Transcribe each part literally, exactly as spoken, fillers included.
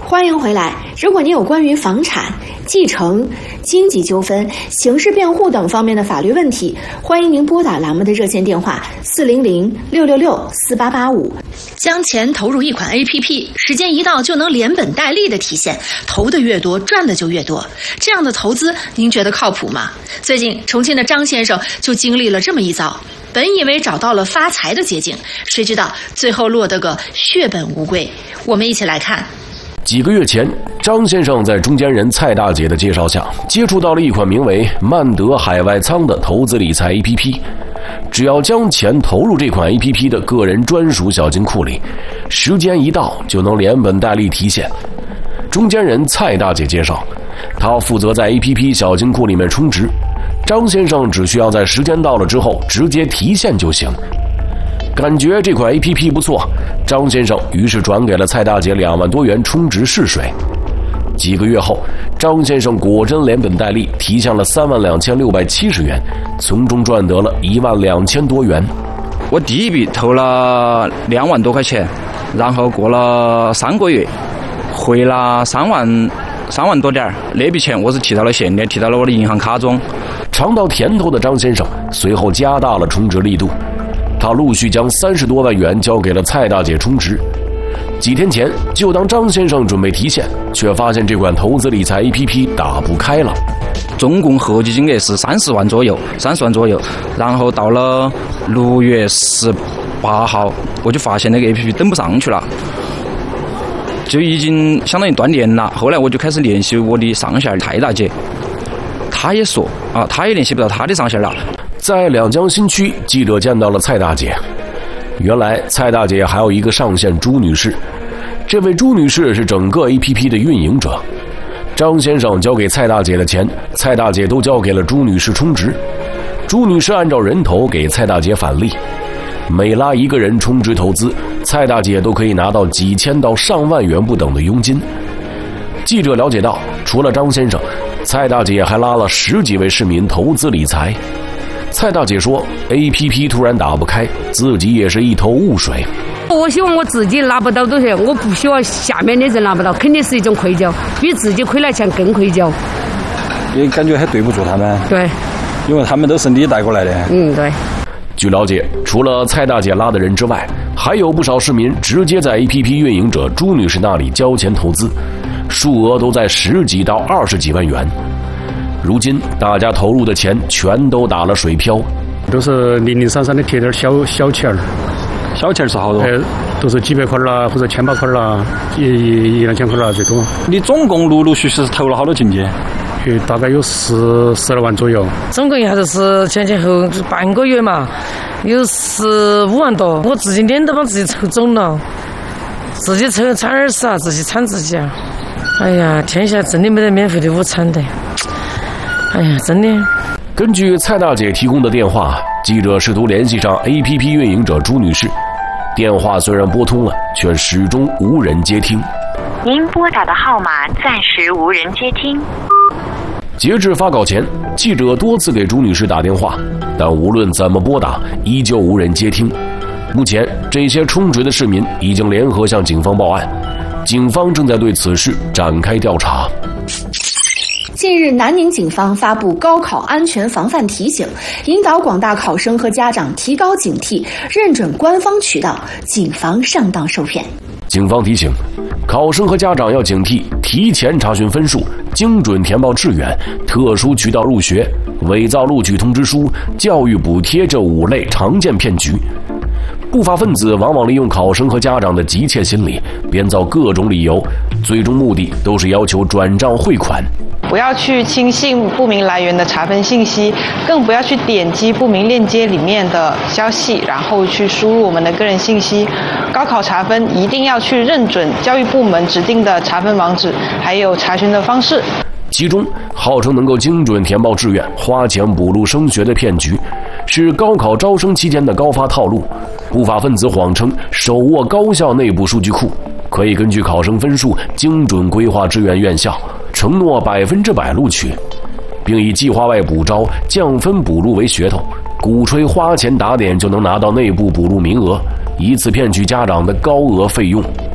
欢迎回来。如果您有关于房产、继承、经济纠纷、刑事辩护等方面的法律问题，欢迎您拨打栏目的热线电话四零零六六六四八八五。将钱投入一款 A P P， 时间一到就能连本带利的体现，投的越多，赚的就越多。这样的投资，您觉得靠谱吗？最近，重庆的张先生就经历了这么一遭。本以为找到了发财的捷径，谁知道最后落得个血本无归。我们一起来看。 几个月前，张先生在中间人蔡大姐的介绍下，接触到了一款名为曼德海外仓的投资理财 A P P。只要将钱投入这款 A P P 的个人专属小金库里，时间一到就能连本带利提现。中间人蔡大姐介绍，她负责在 A P P 小金库里面充值，张先生只需要在时间到了之后直接提现就行。感觉这款 A P P 不错，张先生于是转给了蔡大姐两万多元充值试水。几个月后，张先生果真连本带利提现了三万两千六百七十元，从中赚得了一万两千多元。 我第一笔投了两万多块钱，然后过了三个月，回了三万三万多点，那笔钱我是提到了现的，提到了我的银行卡中。 尝到甜头的张先生随后加大了充值力度，他陆续将三十多万元交给了蔡大姐充值。几天前，就当张先生准备提现，却发现这款投资理财 A P P 打不开了。 总共合计金额是三十万左右，三十万左右。然后到了六月十八号，我就发现那个 A P P 登不上去了，就已经相当于断电了。后来我就开始联系我的上线蔡大姐，她也说啊，她也联系不到她的上线了。 在两江新区，记者见到了蔡大姐。原来蔡大姐还有一个上线朱女士，这位朱女士是整个 A P P 的运营者。张先生交给蔡大姐的钱，蔡大姐都交给了朱女士充值，朱女士按照人头给蔡大姐返利。每拉一个人充值投资，蔡大姐都可以拿到几千到上万元不等的佣金。记者了解到，除了张先生，蔡大姐还拉了十几位市民投资理财。蔡大姐说 A P P 突然打不开，自己也是一头雾水。 我希望我自己拿不到多少，我不希望下面的人拿不到，肯定是一种愧疚，比自己亏了钱更愧疚。 也感觉还对不住他们。 对， 因为他们都是你带过来的。 嗯，对。 据了解，除了蔡大姐拉的人之外，还有不少市民直接在 A P P 运营者朱女士那里交钱投资，数额都在十几到二十几万元。如今大家投入的钱全都打了水漂， 都是零零散散的贴点小小钱儿， 小钱是好多， 呃，都是几百块啦，或者千把块啦，一一两千块啦最多。 你总共陆陆续续投了好多进去？ 呃，大概有十十来万左右。 总共一下子是前前后半个月嘛，有十五万多，我自己脸都把自己抽肿了，自己抽铲耳屎啊，自己铲自己啊。哎呀，天下真的没得免费的午餐的。哎呀，真的。 根据蔡大姐提供的电话，记者试图联系上 A P P 运营者朱女士，电话虽然拨通了，却始终无人接听。 您拨打的号码暂时无人接听。 截至发稿前，记者多次给朱女士打电话，但无论怎么拨打，依旧无人接听。目前，这些充值的市民已经联合向警方报案，警方正在对此事展开调查。 近日，南宁警方发布高考安全防范提醒，引导广大考生和家长提高警惕，认准官方渠道，谨防上当受骗。 警方提醒，考生和家长要警惕提前查询分数、精准填报志愿、特殊渠道入学、伪造录取通知书、教育补贴这五类常见骗局。不法分子往往利用考生和家长的急切心理，编造各种理由，最终目的都是要求转账汇款。 不要去轻信不明来源的查分信息，更不要去点击不明链接里面的消息，然后去输入我们的个人信息。高考查分一定要去认准教育部门指定的查分网址，还有查询的方式。 其中号称能够精准填报志愿、花钱补录升学的骗局，是高考招生期间的高发套路。不法分子谎称手握高校内部数据库，可以根据考生分数精准规划志愿院校，承诺百分之百录取，并以计划外补招、降分补录为噱头，鼓吹花钱打点就能拿到内部补录名额，以此骗取家长的高额费用。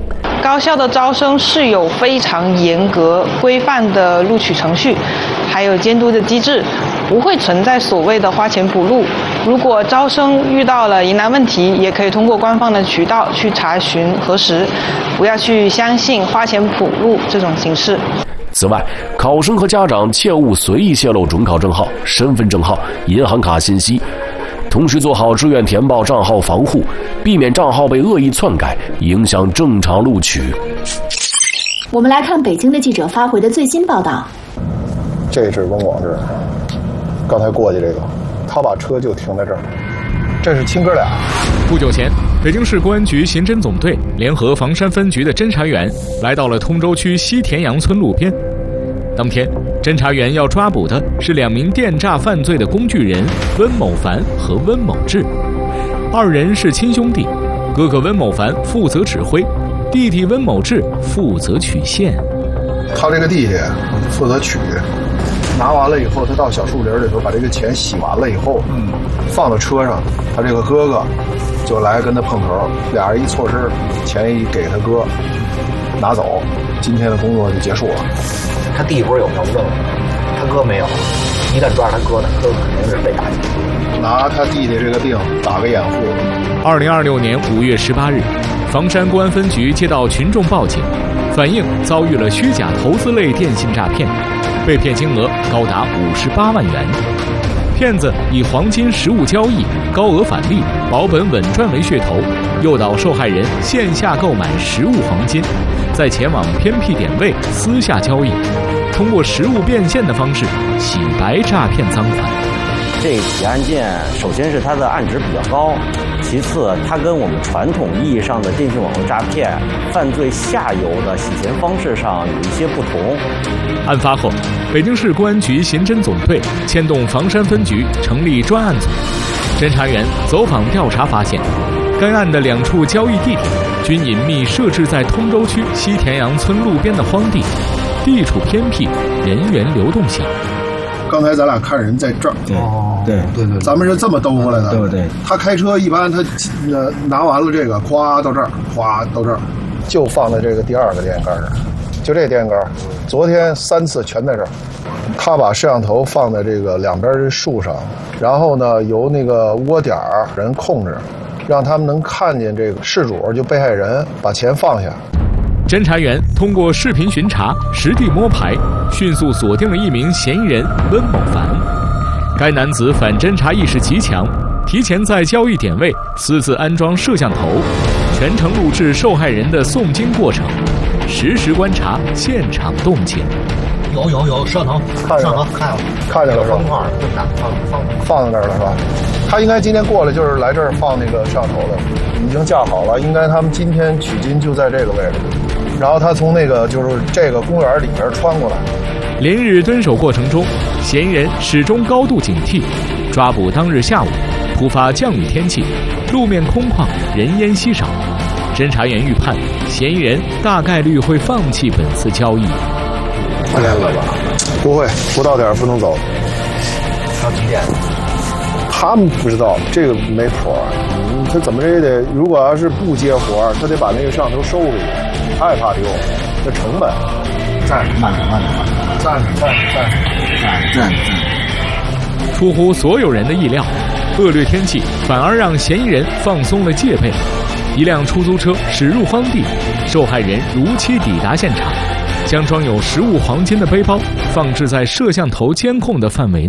高校的招生是有非常严格规范的录取程序，还有监督的机制，不会存在所谓的花钱补录。如果招生遇到了疑难问题，也可以通过官方的渠道去查询核实，不要去相信花钱补录这种形式。 此外，考生和家长切勿随意泄露准考证号、身份证号、银行卡信息，同时做好志愿填报账号防护，避免账号被恶意篡改，影响正常录取。 我们来看北京的记者发回的最新报道。 这是温广志，刚才过去这个，他把车就停在这儿。这是亲哥俩。 不久前，北京市公安局刑侦总队联合房山分局的侦查员来到了通州区西田阳村路边。当天，侦查员要抓捕的是两名电诈犯罪的工具人温某凡和温某志，二人是亲兄弟，哥哥温某凡负责指挥，弟弟温某志负责取线。 他这个弟弟负责取，拿完了以后，他到小树林里头把这个钱洗完了以后，嗯，放到车上，他这个哥哥就来跟他碰头，俩人一错身，钱一给他哥，拿走，今天的工作就结束了。 他弟不是有票证，他哥没有，一旦抓他哥，他哥肯定是被打击。 拿他弟弟这个病打个掩护。 二零二六年五月十八日，房山公安分局接到群众报警，反映遭遇了虚假投资类电信诈骗，被骗金额高达五十八万元。骗子以黄金实物交易、高额返利、保本稳赚为噱头，诱导受害人线下购买实物黄金，再前往偏僻点位私下交易，通过实物变现的方式洗白诈骗赃款。 这起案件，首先是它的案值比较高，其次它跟我们传统意义上的电信网络诈骗犯罪下游的洗钱方式上有一些不同。 案发后，北京市公安局刑侦总队牵动房山分局成立专案组，侦查员走访调查发现，该案的两处交易地点均隐秘设置在通州区西田阳村路边的荒地，地处偏僻，人员流动小。 刚才咱俩看人在这儿， 对对对对， 咱们是这么兜过来的， 对对。 他开车一般他呃拿完了这个，咵到这儿，咵到这儿，就放在这个第二个电线杆上，就这电线杆，昨天三次全在这儿。他把摄像头放在这个两边的树上，然后呢由那个窝点人控制，让他们能看见这个事主就被害人把钱放下。 侦查员通过视频巡查、实地摸排，迅速锁定了一名嫌疑人温某凡。该男子反侦查意识极强，提前在交易点位私自安装摄像头，全程录制受害人的诵经过程，实时观察现场动静。 有有有摄像头，摄像头看了， 看见了是吧？ 放放放在那儿了是吧？他应该今天过来就是来这儿放那个摄像头的，已经架好了，应该他们今天取金就在这个位置。然后他从那个就是这个公园里边穿过来。 连日蹲守过程中，嫌疑人始终高度警惕。抓捕当日下午，突发降雨天气，路面空旷，人烟稀少。侦查员预判，嫌疑人大概率会放弃本次交易。 快点了吧？不会，不到点不能走。 到几点？ 他们不知道，这个没谱。嗯，他怎么着也得，如果要是不接活，他得把那个摄像头收回去，他也怕丢，这成本。 站着，慢点，慢点，慢点，站着，站着，站着，站着，站着。 出乎所有人的意料，恶劣天气反而让嫌疑人放松了戒备。一辆出租车驶入荒地，受害人如期抵达现场，将装有实物黄金的背包放置在摄像头监控的范围内。